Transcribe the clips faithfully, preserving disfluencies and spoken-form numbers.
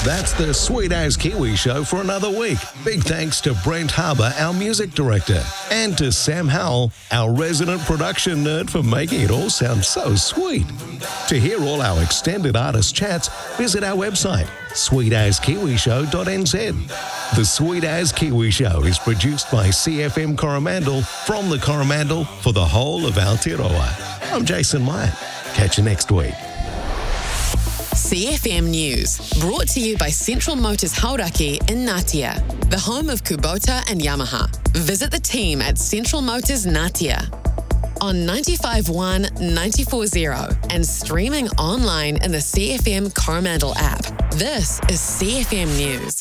That's the Sweet As Kiwi Show for another week. Big thanks to Brent Harbour, our music director, and to Sam Howell, our resident production nerd, for making it all sound so sweet. To hear all our extended artist chats, visit our website, sweet as kiwi show dot n z. The Sweet As Kiwi Show is produced by C F M Coromandel, from the Coromandel, for the whole of Aotearoa. I'm Jason Meyer. Catch you next week. C F M News, brought to you by Central Motors Hauraki in Ngatea, the home of Kubota and Yamaha. Visit the team at Central Motors Ngatea on ninety-five point one, ninety-four point zero and streaming online in the C F M Coromandel app. This is C F M News.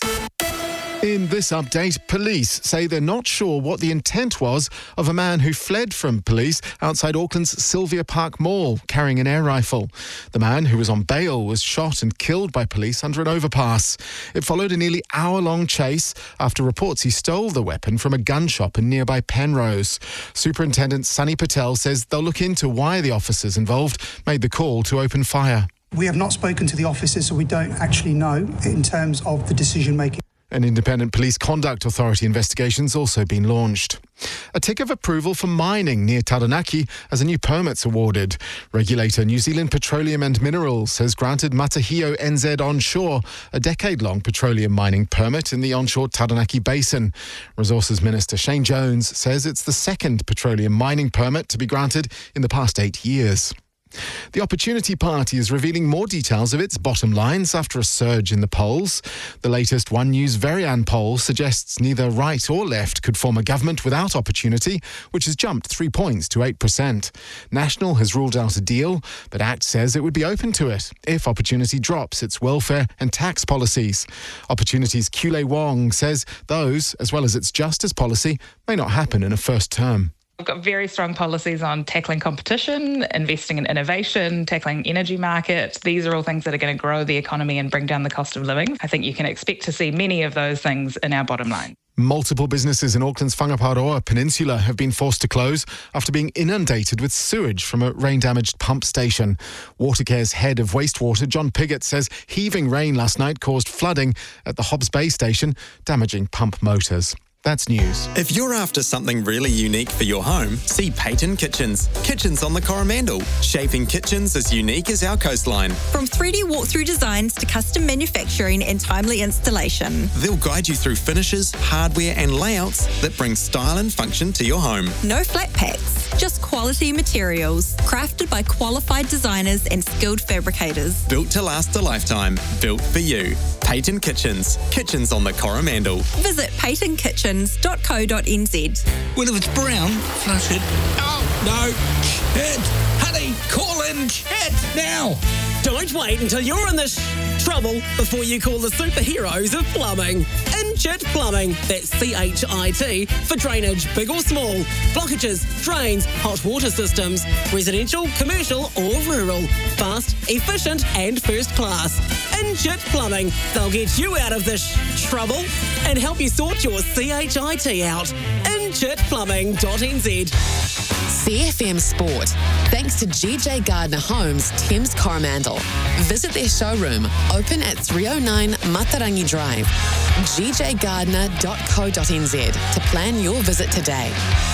In this update, police say they're not sure what the intent was of a man who fled from police outside Auckland's Sylvia Park Mall carrying an air rifle. The man, who was on bail, was shot and killed by police under an overpass. It followed a nearly hour-long chase after reports he stole the weapon from a gun shop in nearby Penrose. Superintendent Sunny Patel says they'll look into why the officers involved made the call to open fire. We have not spoken to the officers, so we don't actually know in terms of the decision-making. An independent police conduct authority investigation's also been launched. A tick of approval for mining near Taranaki as a new permit's awarded. Regulator New Zealand Petroleum and Minerals has granted Matahio N Z Onshore a decade-long petroleum mining permit in the onshore Taranaki Basin. Resources Minister Shane Jones says it's the second petroleum mining permit to be granted in the past eight years. The Opportunity Party is revealing more details of its bottom lines after a surge in the polls. The latest One News Verian poll suggests neither right or left could form a government without Opportunity, which has jumped three points to eight percent. National has ruled out a deal, but ACT says it would be open to it if Opportunity drops its welfare and tax policies. Opportunity's Kule Wong says those, as well as its justice policy, may not happen in a first term. We've got very strong policies on tackling competition, investing in innovation, tackling energy market. These are all things that are going to grow the economy and bring down the cost of living. I think you can expect to see many of those things in our bottom line. Multiple businesses in Auckland's Whangaparoa Peninsula have been forced to close after being inundated with sewage from a rain-damaged pump station. Watercare's head of wastewater, John Piggott, says heaving rain last night caused flooding at the Hobbs Bay station, damaging pump motors. That's news. If you're after something really unique for your home, see Payton Kitchens. Kitchens on the Coromandel, shaping kitchens as unique as our coastline. From three D walkthrough designs to custom manufacturing and timely installation. They'll guide you through finishes, hardware and layouts that bring style and function to your home. No flat packs, just quality materials, crafted by qualified designers and skilled fabricators. Built to last a lifetime, built for you. Payton Kitchens. Kitchens on the Coromandel. Visit payton kitchens dot co dot n z. Well, if it's brown, flush it. Oh, no. Chet! Honey, call in Chet now! Don't wait until you're in this trouble before you call the superheroes of plumbing. Inchit Plumbing, that's C H I T, for drainage, big or small, blockages, drains, hot water systems, residential, commercial or rural. Fast, efficient and first class. Inchit Plumbing, they'll get you out of this trouble and help you sort your C H I T out. inchit plumbing dot n z. C F M Sport, thanks to G J Gardner Homes, Thames Coromandel. Visit their showroom, open at three oh nine Matarangi Drive. g j gardner dot co dot n z to plan your visit today.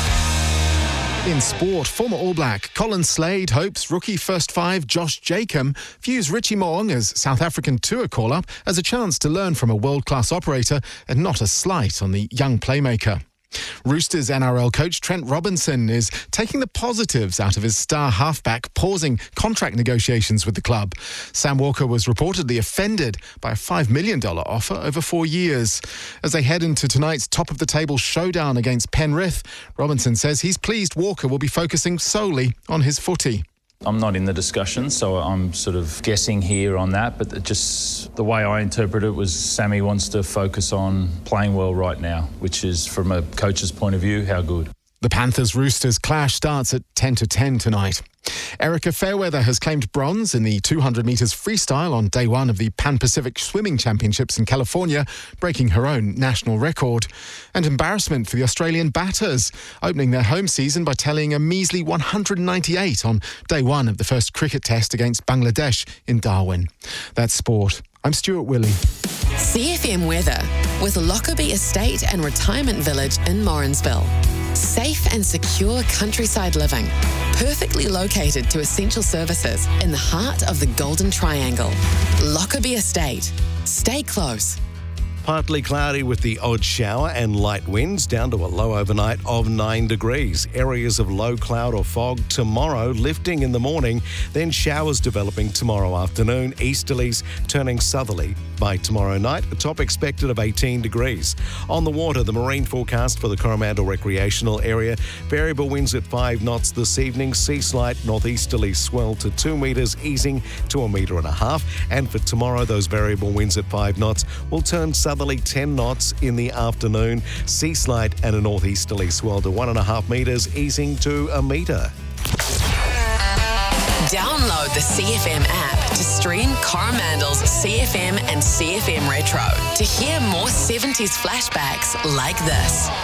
In sport, former All Black Colin Slade hopes rookie first five Josh Jacob views Richie Mo'ong as South African tour call-up as a chance to learn from a world-class operator and not a slight on the young playmaker. Roosters N R L coach Trent Robinson is taking the positives out of his star halfback, pausing contract negotiations with the club. Sam Walker was reportedly offended by a five million dollars offer over four years. As they head into tonight's top-of-the-table showdown against Penrith, Robinson says he's pleased Walker will be focusing solely on his footy. I'm not in the discussion, so I'm sort of guessing here on that, but it just the way I interpret it was Sammy wants to focus on playing well right now, which is, from a coach's point of view, how good. The Panthers-Roosters clash starts at ten to ten tonight. Erica Fairweather has claimed bronze in the two hundred metres freestyle on day one of the Pan-Pacific Swimming Championships in California, breaking her own national record. And embarrassment for the Australian batters, opening their home season by tallying a measly one hundred ninety-eight on day one of the first cricket test against Bangladesh in Darwin. That's sport. I'm Stuart Willey. C F M weather with Lockerbie Estate and Retirement Village in Morrinsville. Safe and secure countryside living, perfectly located to essential services in the heart of the Golden Triangle. Lockerbie Estate. Stay close. Partly cloudy with the odd shower and light winds, down to a low overnight of nine degrees. Areas of low cloud or fog tomorrow, lifting in the morning, then showers developing tomorrow afternoon, easterlies turning southerly by tomorrow night. A top expected of eighteen degrees. On the water, the marine forecast for the Coromandel recreational area, variable winds at five knots this evening, sea slight northeasterly swell to two metres, easing to a metre and a half. And for tomorrow, those variable winds at five knots will turn southerly ten knots in the afternoon, sea slight and a northeasterly swell to one and a half metres, easing to a metre. Download the C F M app to stream Coromandel's C F M and C F M Retro to hear more seventies flashbacks like this.